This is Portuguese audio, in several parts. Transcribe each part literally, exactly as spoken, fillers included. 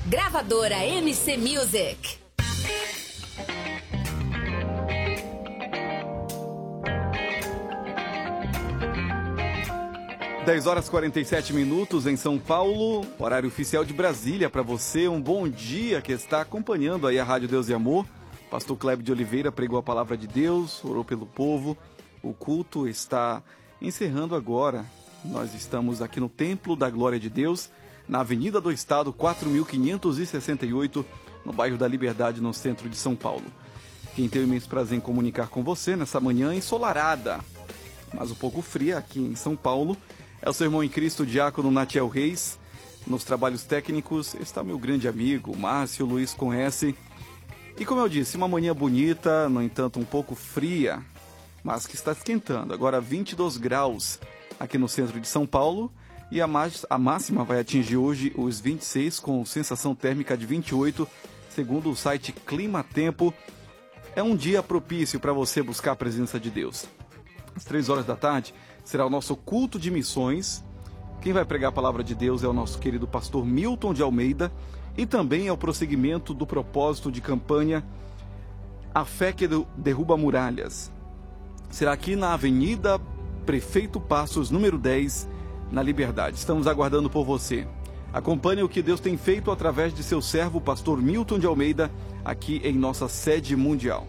Gravadora M C Music. dez horas e quarenta e sete minutos em São Paulo, horário oficial de Brasília para você. Um bom dia que está acompanhando aí a Rádio Deus e Amor. Pastor Cleber de Oliveira pregou a palavra de Deus, orou pelo povo. O culto está encerrando agora. Nós estamos aqui no Templo da Glória de Deus, na Avenida do Estado, quatro mil quinhentos e sessenta e oito, no bairro da Liberdade, no centro de São Paulo. Quem tem o imenso prazer em comunicar com você nessa manhã ensolarada, mas um pouco fria aqui em São Paulo, é o seu irmão em Cristo, diácono Natiel Reis. Nos trabalhos técnicos está meu grande amigo, Márcio Luiz com S. E como eu disse, uma manhã bonita, no entanto um pouco fria, mas que está esquentando. Agora vinte e dois graus aqui no centro de São Paulo. E a, a máxima vai atingir hoje os vinte e seis, com sensação térmica de vinte e oito, segundo o site Clima Tempo. É um dia propício para você buscar a presença de Deus. Às três horas da tarde será o nosso culto de missões. Quem vai pregar a palavra de Deus é o nosso querido pastor Milton de Almeida. E também é o prosseguimento do propósito de campanha A Fé que Derruba Muralhas. Será aqui na Avenida Prefeito Passos, número dez, na Liberdade. Estamos aguardando por você. Acompanhe o que Deus tem feito através de seu servo, pastor Milton de Almeida, aqui em nossa sede mundial.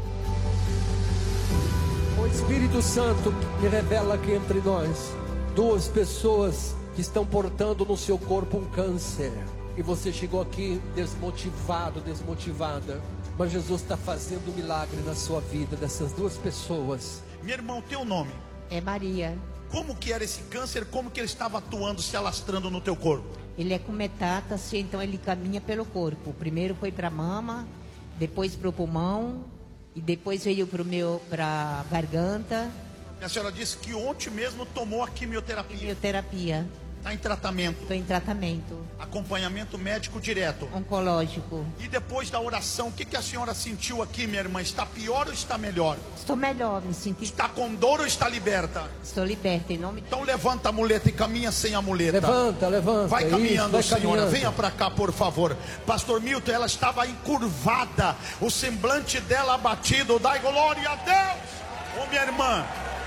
O Espírito Santo me revela aqui entre nós duas pessoas que estão portando no seu corpo um câncer. E você chegou aqui desmotivado, desmotivada. Mas Jesus está fazendo um milagre na sua vida, dessas duas pessoas. Meu irmão, teu nome? É Maria. Como que era esse câncer? Como que ele estava atuando, se alastrando no teu corpo? Ele é com metástase, então ele caminha pelo corpo. Primeiro foi para a mama, depois para o pulmão, e depois veio para a garganta. A senhora disse que ontem mesmo tomou a quimioterapia. Quimioterapia. Está em tratamento. Estou em tratamento. Acompanhamento médico direto. Oncológico. E depois da oração, o que, que a senhora sentiu aqui, minha irmã? Está pior ou está melhor? Estou melhor, me senti. Está com dor ou está liberta? Estou liberta, em nome de... Então levanta a muleta e caminha sem a muleta. Levanta, levanta. Vai caminhando, isso, vai senhora. caminhando. Venha para cá, por favor. Pastor Milton, ela estava encurvada. O semblante dela abatido. Dai glória a Deus. Ô, minha irmã,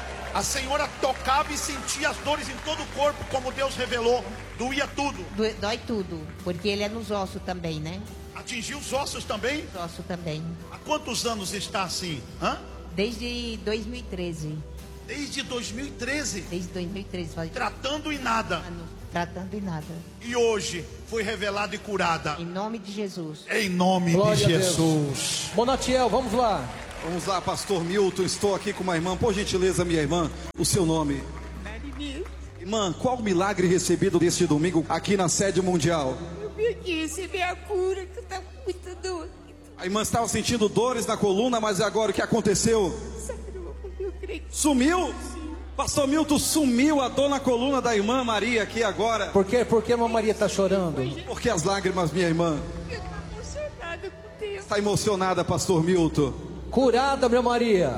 a senhora tocava e sentia as dores em todo o corpo, como Deus revelou. Doía tudo. Dói, dói tudo, porque ele é nos ossos também, né? Atingiu os ossos também? Os ossos também. Há quantos anos está assim? Hã? Desde dois mil e treze. Desde dois mil e treze? Desde dois mil e treze. Faz... Tratando e nada. Ano, tratando e nada. E hoje foi revelada e curada. Em nome de Jesus. Em nome Glória de Jesus. Monatiel, vamos lá. Vamos lá, pastor Milton, estou aqui com uma irmã. Por gentileza, minha irmã, o seu nome? Marini. Irmã, qual o milagre recebido deste domingo aqui na sede mundial? Eu vim aqui receber a cura, que eu estava com muita dor. A irmã estava sentindo dores na coluna, mas agora o que aconteceu? Sarou, eu creio que Sumiu? sim. Pastor Milton, sumiu a dor na coluna da irmã Maria aqui agora. Por quê? Por que a irmã Maria está chorando? Por que as lágrimas, minha irmã? Eu estou emocionada com Deus. Está emocionada, pastor Milton? Curada, minha Maria.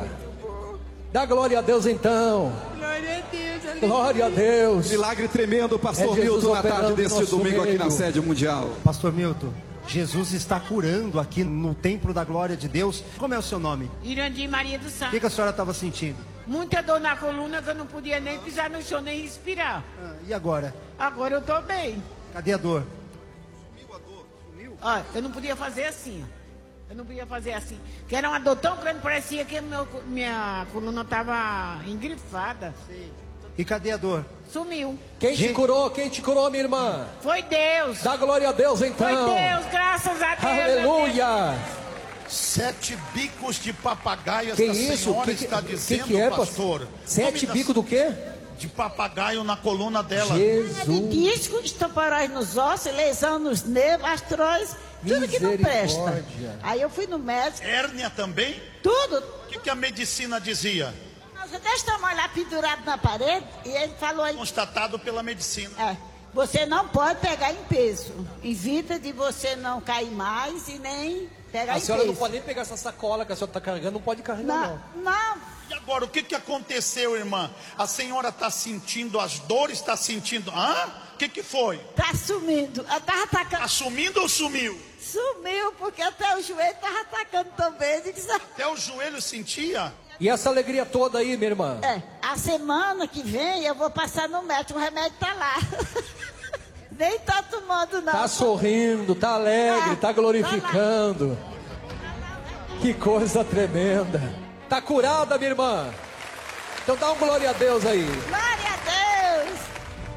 Dá glória a Deus então. Glória a Deus. Aleluia. Glória a Deus. Milagre tremendo, pastor É Jesus Milton, na tarde operando deste no nosso domingo aqui na meio. sede mundial. Pastor Milton, Jesus está curando aqui no Templo da Glória de Deus. Como é o seu nome? Irandir Maria do O Santo. que, que a senhora estava sentindo? Muita dor na coluna que eu não podia nem pisar no chão, nem respirar. Ah, e agora? Agora eu estou bem. Cadê a dor? Ó, eu não podia fazer assim, ó. Eu não podia fazer assim. Que era uma dor tão grande, parecia que meu, minha coluna estava engrifada. E cadê a dor? Sumiu. Quem te Gente- curou? Quem te curou, minha irmã? Foi Deus. Dá glória a Deus então. Foi Deus, graças a Deus. Aleluia. Sete bicos de papagaio, Que esta isso? senhora Que que, está que, dizendo, que é, pastor. pastor? Sete Nome bicos da- do quê? de papagaio na coluna dela. Jesus. Disco, estoparóis nos ossos, lesão nos nervos, astróis, tudo que não presta. Misericórdia. Aí eu fui no médico, Hérnia também? tudo. O que, que a medicina dizia? Nossa, desse tamanho lá pendurado na parede, e ele falou aí, Constatado pela medicina. é, você não pode pegar em peso. Evita de você não cair mais e nem pegar A em senhora não peso. pode nem pegar essa sacola que a senhora está carregando, não pode carregar não. Não, não. E agora, o que, que aconteceu, irmã? A senhora está sentindo as dores, está sentindo... Hã? o que que foi? Tá sumindo. Eu tava atacando. Tá sumindo ou sumiu? Sumiu, porque até o joelho tava atacando também. Até o joelho sentia? E essa alegria toda aí, minha irmã? É, a semana que vem eu vou passar no médico, o remédio tá lá. Nem tá tomando, não. Tá sorrindo, tá alegre, É, tá glorificando. Que coisa tremenda. Tá curada, minha irmã? Então dá um glória a Deus aí. Glória a Deus.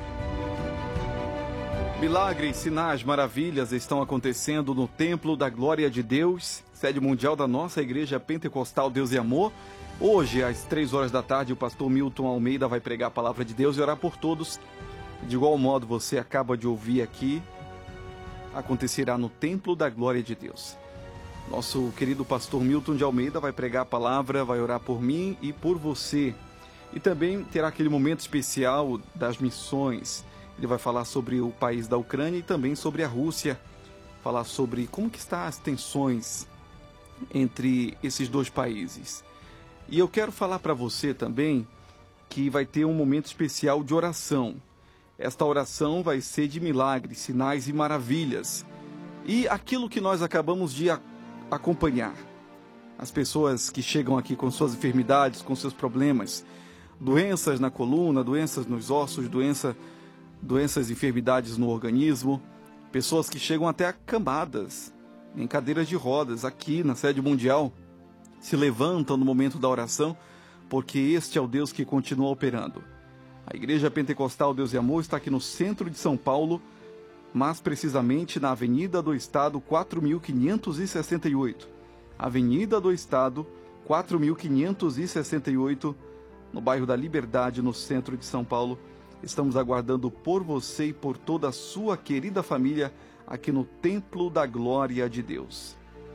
Milagres, sinais, maravilhas estão acontecendo no Templo da Glória de Deus, sede mundial da nossa Igreja Pentecostal Deus e Amor. Hoje, às três horas da tarde, o pastor Milton Almeida vai pregar a palavra de Deus e orar por todos. De igual modo, você acaba de ouvir aqui, acontecerá no Templo da Glória de Deus. Nosso querido pastor Milton de Almeida vai pregar a palavra, vai orar por mim e por você. E também terá aquele momento especial das missões. Ele vai falar sobre o país da Ucrânia e também sobre a Rússia. Falar sobre como que estão as tensões entre esses dois países. E eu quero falar para você também que vai ter um momento especial de oração. Esta oração vai ser de milagres, sinais e maravilhas. E aquilo que nós acabamos de a- acompanhar. As pessoas que chegam aqui com suas enfermidades, com seus problemas, doenças na coluna, doenças nos ossos, doença, doenças e enfermidades no organismo, pessoas que chegam até acamadas, em cadeiras de rodas, aqui na sede mundial, se levantam no momento da oração, porque este é o Deus que continua operando. A Igreja Pentecostal Deus e Amor está aqui no centro de São Paulo, mas precisamente na Avenida do Estado quatro mil quinhentos e sessenta e oito. Avenida do Estado quatro mil quinhentos e sessenta e oito, no bairro da Liberdade, no centro de São Paulo. Estamos aguardando por você e por toda a sua querida família aqui no Templo da Glória de Deus.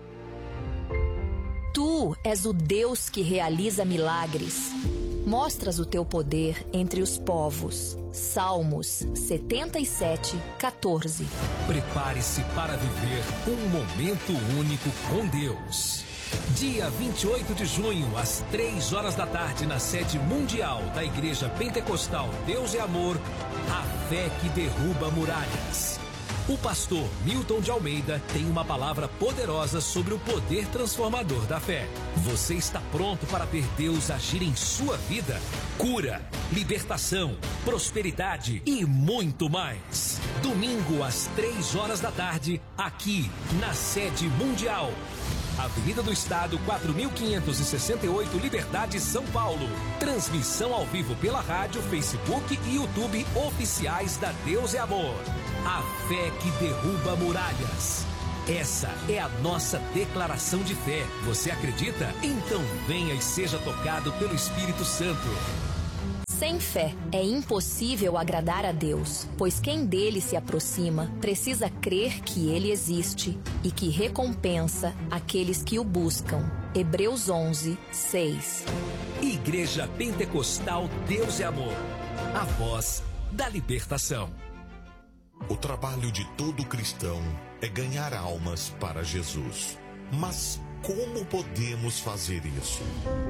Tu és o Deus que realiza milagres. Mostras o teu poder entre os povos. Salmos setenta e sete, quatorze. Prepare-se para viver um momento único com Deus. Dia vinte e oito de junho, às três horas da tarde, na sede mundial da Igreja Pentecostal Deus e Amor, a fé que derruba muralhas. O pastor Milton de Almeida tem uma palavra poderosa sobre o poder transformador da fé. Você está pronto para ver Deus agir em sua vida? Cura, libertação, prosperidade e muito mais. Domingo às três horas da tarde, aqui na sede mundial. Avenida do Estado quatro mil quinhentos e sessenta e oito, Liberdade, São Paulo. Transmissão ao vivo pela rádio, Facebook e YouTube oficiais da Deus é Amor. A fé que derruba muralhas. Essa é a nossa declaração de fé. Você acredita? Então venha e seja tocado pelo Espírito Santo. Sem fé é impossível agradar a Deus, pois quem dele se aproxima precisa crer que ele existe e que recompensa aqueles que o buscam. Hebreus onze, seis. Igreja Pentecostal Deus é Amor. A voz da libertação. O trabalho de todo cristão é ganhar almas para Jesus. Mas como podemos fazer isso?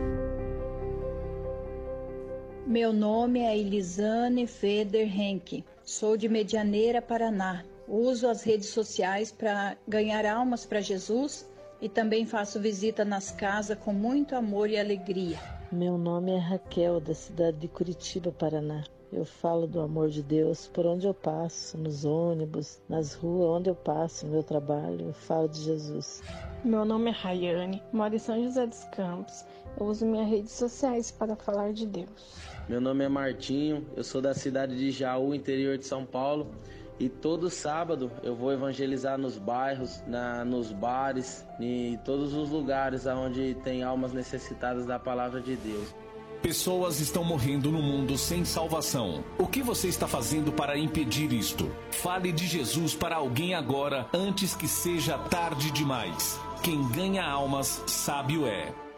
Meu nome é Elisane Feder Henke. Sou de Medianeira, Paraná. Uso as redes sociais para ganhar almas para Jesus e também faço visita nas casas com muito amor e alegria. Meu nome é Raquel, da cidade de Curitiba, Paraná. Eu falo do amor de Deus por onde eu passo, nos ônibus, nas ruas, onde eu passo, no meu trabalho, eu falo de Jesus. Meu nome é Rayane, moro em São José dos Campos. Eu uso minhas redes sociais para falar de Deus. Meu nome é Martinho, eu sou da cidade de Jaú, interior de São Paulo. E todo sábado eu vou evangelizar nos bairros, na, nos bares, em todos os lugares onde tem almas necessitadas da palavra de Deus. Pessoas estão morrendo no mundo sem salvação. O que você está fazendo para impedir isto? Fale de Jesus para alguém agora, antes que seja tarde demais. Quem ganha almas, sábio é.